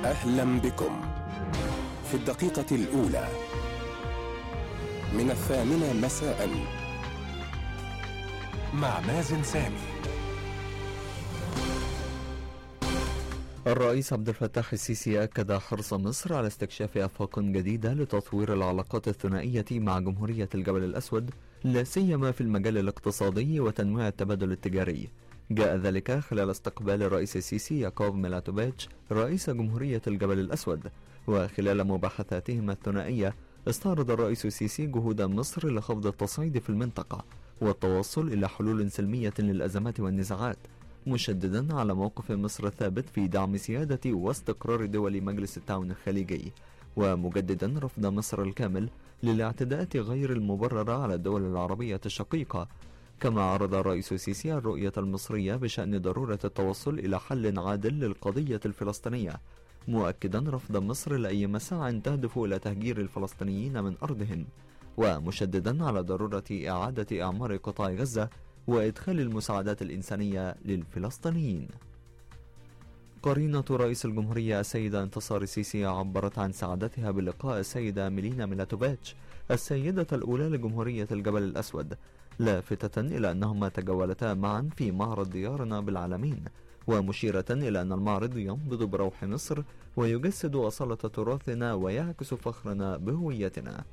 أهلا بكم في الدقيقة الأولى من 8 مساء مع مازن سامي. الرئيس عبد الفتاح السيسي أكد حرص مصر على استكشاف آفاق جديدة لتطوير العلاقات الثنائية مع جمهورية الجبل الأسود، لا سيما في المجال الاقتصادي وتنويع التبادل التجاري. جاء ذلك خلال استقبال الرئيس السيسي يعقوب ميلاتوفيتش رئيس جمهورية الجبل الأسود، وخلال مباحثاتهما الثنائية استعرض الرئيس السيسي جهود مصر لخفض التصعيد في المنطقة والتوصل إلى حلول سلمية للأزمات والنزاعات، مشددا على موقف مصر الثابت في دعم سيادة واستقرار دول مجلس التعاون الخليجي، ومجددا رفض مصر الكامل للاعتداءات غير المبررة على الدول العربية الشقيقة. كما عرض الرئيس السيسي الرؤية المصرية بشأن ضرورة التوصل إلى حل عادل للقضية الفلسطينية، مؤكدا رفض مصر لأي مساع تهدف إلى تهجير الفلسطينيين من أرضهم، ومشددا على ضرورة إعادة إعمار قطاع غزة وإدخال المساعدات الإنسانية للفلسطينيين. قرينة رئيس الجمهورية السيدة انتصار السيسي عبرت عن سعادتها بلقاء السيدة ميلينا ميلاتوفيتش السيدة الأولى لجمهورية الجبل الأسود، لافتة إلى أنهما تجولتا معا في معرض ديارنا بالعالمين، ومشيرة إلى أن المعرض ينبض بروح مصر ويجسد أصالة تراثنا ويعكس فخرنا بهويتنا.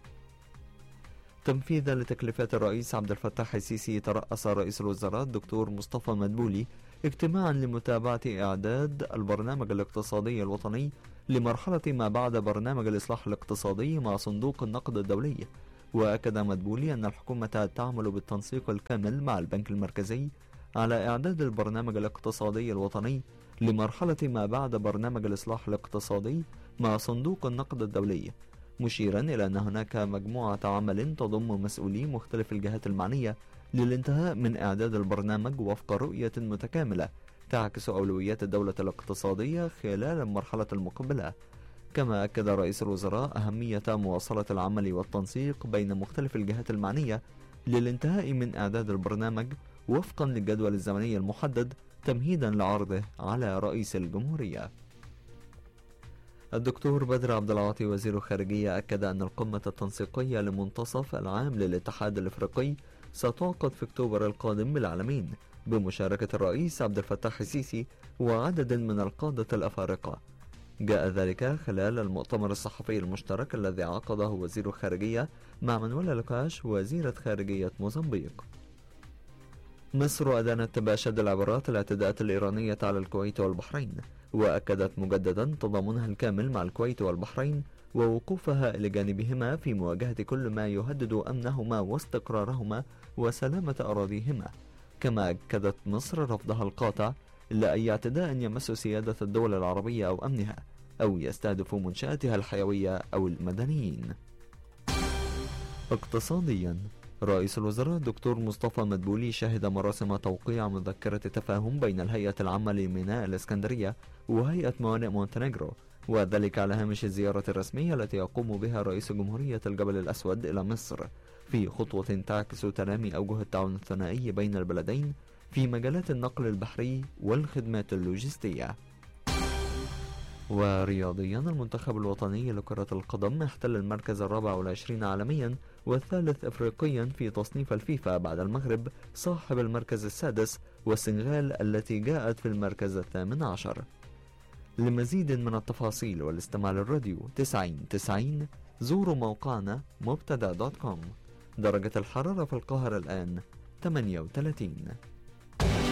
تنفيذا لتكليفات الرئيس عبد الفتاح السيسي، ترأس رئيس الوزراء الدكتور مصطفى مدبولي اجتماعا لمتابعة إعداد البرنامج الاقتصادي الوطني لمرحلة ما بعد برنامج الإصلاح الاقتصادي مع صندوق النقد الدولي. وأكد مدبولي أن الحكومة تعمل بالتنسيق الكامل مع البنك المركزي على إعداد البرنامج الاقتصادي الوطني لمرحلة ما بعد برنامج الإصلاح الاقتصادي مع صندوق النقد الدولي، مشيرا إلى أن هناك مجموعة عمل تضم مسؤولي مختلف الجهات المعنية للانتهاء من إعداد البرنامج وفق رؤية متكاملة تعكس أولويات الدولة الاقتصادية خلال المرحلة المقبلة. كما أكد رئيس الوزراء أهمية مواصلة العمل والتنسيق بين مختلف الجهات المعنية للانتهاء من إعداد البرنامج وفقا للجدول الزمني المحدد تمهيدا لعرضه على رئيس الجمهورية. الدكتور بدر عبد العاطي وزير الخارجية أكد أن القمة التنسيقية لمنتصف العام للاتحاد الإفريقي ستعقد في أكتوبر القادم بالعالمين بمشاركة الرئيس عبد الفتاح السيسي وعدد من القادة الأفارقة. جاء ذلك خلال المؤتمر الصحفي المشترك الذي عقده وزير الخارجية مع مانويلا لوكاش وزيرة خارجية موزمبيق. مصر أدانت بأشد العبارات الاعتداءات الإيرانية على الكويت والبحرين، وأكدت مجددا تضامنها الكامل مع الكويت والبحرين ووقوفها إلى جانبهما في مواجهة كل ما يهدد أمنهما واستقرارهما وسلامة أراضيهما. كما أكدت مصر رفضها القاطع لأي اعتداء يمس سيادة الدول العربية أو أمنها أو يستهدف منشآتها الحيوية أو المدنيين. اقتصاديا، رئيس الوزراء الدكتور مصطفى مدبولي شهد مراسم توقيع مذكرة تفاهم بين الهيئة العامة لميناء الإسكندرية وهيئة موانئ مونتينيغرو، وذلك على هامش الزيارة الرسمية التي يقوم بها رئيس جمهورية الجبل الأسود إلى مصر، في خطوة تعكس تنامي أوجه التعاون الثنائي بين البلدين في مجالات النقل البحري والخدمات اللوجستية. ورياضيا، المنتخب الوطني لكرة القدم احتل المركز 24 عالميا والثالث افريقيا في تصنيف الفيفا بعد المغرب صاحب المركز السادس والسنغال التي جاءت في المركز 18. لمزيد من التفاصيل والاستماع للراديو 90 زوروا موقعنا مبتدا.com. درجة الحرارة في القاهرة الآن 38.